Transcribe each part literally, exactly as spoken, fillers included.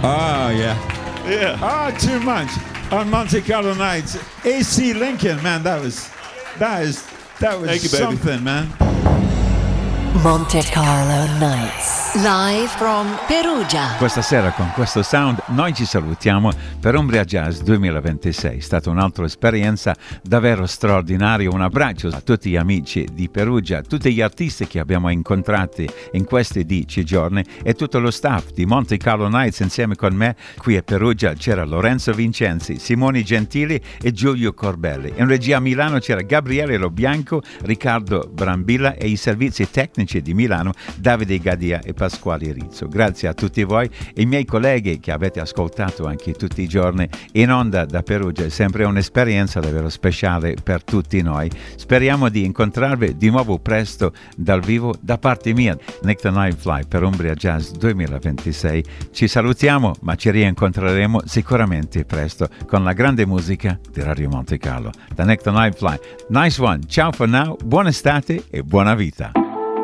Oh, yeah. Yeah. Oh, too much. On Monte Carlo Nights. A C Lincoln, man, that was, that is, that was Thank you, baby. something, man. Monte Carlo Nights. Live from Perugia. Questa sera con questo sound noi ci salutiamo per Umbria Jazz duemilaventisei. È stata un'altra esperienza davvero straordinaria. Un abbraccio a tutti gli amici di Perugia, a tutti gli artisti che abbiamo incontrati in questi dieci giorni e tutto lo staff di Monte Carlo Nights. Insieme con me qui a Perugia c'era Lorenzo Vincenzi, Simone Gentili e Giulio Corbelli. In regia a Milano c'era Gabriele Lobianco, Riccardo Brambilla e i servizi tecnici di Milano Davide Gadia e Pasquale Rizzo. Grazie a tutti voi e i miei colleghi che avete ascoltato anche tutti i giorni in onda da Perugia. È sempre un'esperienza davvero speciale per tutti noi. Speriamo di incontrarvi di nuovo presto dal vivo. Da parte mia, Nick the Nightfly per Umbria Jazz duemilaventisei. Ci salutiamo, ma ci rincontreremo sicuramente presto con la grande musica di Radio Monte Carlo. Da Nick the Nightfly. Nice one. Ciao for now. Buona estate e buona vita.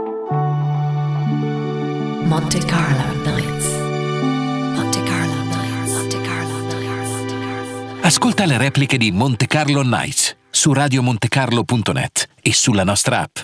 Monte Carlo Nights. Monte Carlo Nights. Monte Carlo Nights. Monte Carlo. Ascolta le repliche di Monte Carlo Nights su radio monte carlo punto net e sulla nostra app.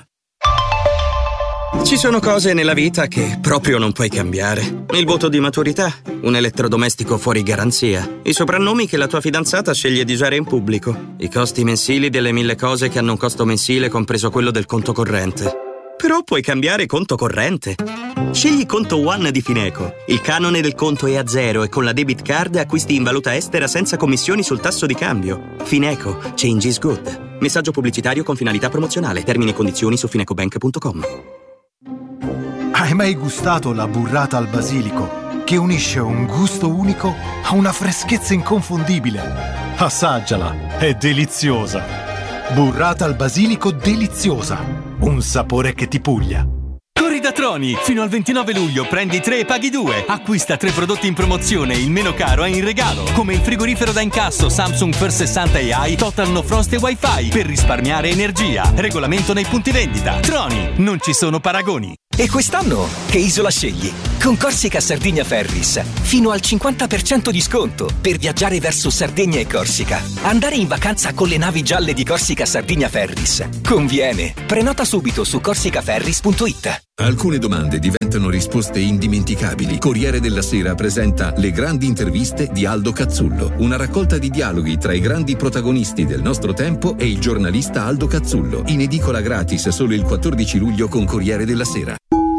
Ci sono cose nella vita che proprio non puoi cambiare. Il voto di maturità, un elettrodomestico fuori garanzia, i soprannomi che la tua fidanzata sceglie di usare in pubblico, i costi mensili delle mille cose che hanno un costo mensile compreso quello del conto corrente. Però puoi cambiare conto corrente. Scegli Conto One di Fineco. Il canone del conto è a zero e con la debit card acquisti in valuta estera senza commissioni sul tasso di cambio. Fineco. Change is good. Messaggio pubblicitario con finalità promozionale. Termini e condizioni su finecobank punto com. Hai mai gustato la burrata al basilico, che unisce un gusto unico a una freschezza inconfondibile? Assaggiala, è deliziosa. Burrata al basilico deliziosa, un sapore che ti puglia. Corri da Troni! Fino al ventinove luglio prendi tre e paghi due. Acquista tre prodotti in promozione, il meno caro è in regalo. Come il frigorifero da incasso Samsung First sessanta A I, Total No Frost e Wi-Fi per risparmiare energia. Regolamento nei punti vendita. Troni, non ci sono paragoni. E quest'anno che isola scegli? Con Corsica Sardigna Ferris fino al cinquanta per cento di sconto per viaggiare verso Sardegna e Corsica. Andare in vacanza con le navi gialle di Corsica Sardigna Ferris conviene. Prenota subito su corsicaferris punto it. Alcune domande diventano risposte indimenticabili. Corriere della Sera presenta Le grandi interviste di Aldo Cazzullo, una raccolta di dialoghi tra i grandi protagonisti del nostro tempo e il giornalista Aldo Cazzullo, in edicola gratis solo il quattordici luglio con Corriere della Sera.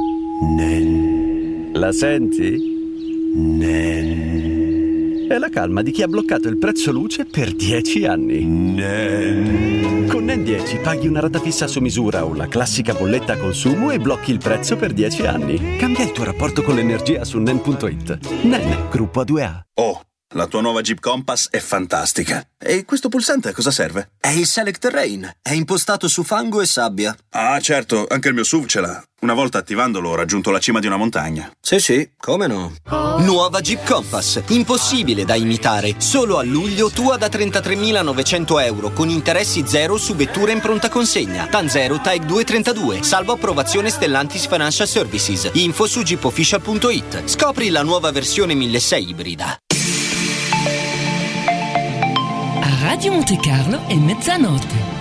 Nen. La senti? Nen. È la calma di chi ha bloccato il prezzo luce per dieci anni. Nen. Con Nen dieci paghi una rata fissa su misura o la classica bolletta a consumo e blocchi il prezzo per dieci anni. Cambia il tuo rapporto con l'energia su nen punto it. Nen, gruppo A due A. Oh, la tua nuova Jeep Compass è fantastica. E questo pulsante a cosa serve? È il Select Terrain. È impostato su fango e sabbia. Ah, certo, anche il mio S U V ce l'ha. Una volta attivandolo ho raggiunto la cima di una montagna. Sì, sì, come no? Nuova Jeep Compass. Impossibile da imitare. Solo a luglio tua da trentatremilanovecento euro con interessi zero su vettura in pronta consegna. TAN zero, T A E C due trentadue. Salvo approvazione Stellantis Financial Services. Info su jeep official punto it. Scopri la nuova versione milleseicento ibrida. A Radio Monte Carlo è mezzanotte.